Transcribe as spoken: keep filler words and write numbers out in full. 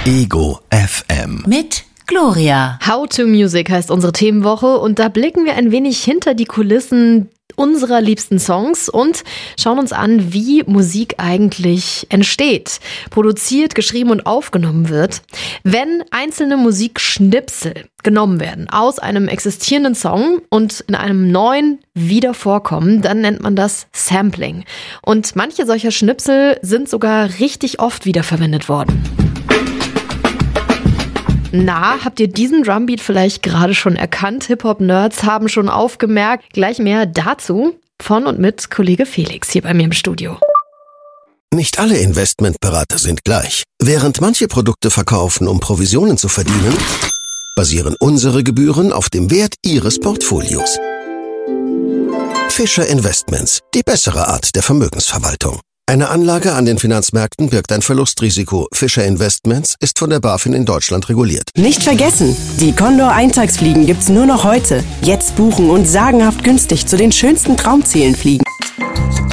Ego F M mit Gloria. How to Music heißt unsere Themenwoche und da blicken wir ein wenig hinter die Kulissen unserer liebsten Songs und schauen uns an, wie Musik eigentlich entsteht, produziert, geschrieben und aufgenommen wird. Wenn einzelne Musikschnipsel genommen werden aus einem existierenden Song und in einem neuen wieder vorkommen, dann nennt man das Sampling. Und manche solcher Schnipsel sind sogar richtig oft wiederverwendet worden. Na, habt ihr diesen Drumbeat vielleicht gerade schon erkannt? Hip-Hop-Nerds haben schon aufgemerkt. Gleich mehr dazu von und mit Kollege Felix hier bei mir im Studio. Nicht alle Investmentberater sind gleich. Während manche Produkte verkaufen, um Provisionen zu verdienen, basieren unsere Gebühren auf dem Wert ihres Portfolios. Fischer Investments, die bessere Art der Vermögensverwaltung. Eine Anlage an den Finanzmärkten birgt ein Verlustrisiko. Fischer Investments ist von der BaFin in Deutschland reguliert. Nicht vergessen, die Condor-Eintagsfliegen gibt's nur noch heute. Jetzt buchen und sagenhaft günstig zu den schönsten Traumzielen fliegen.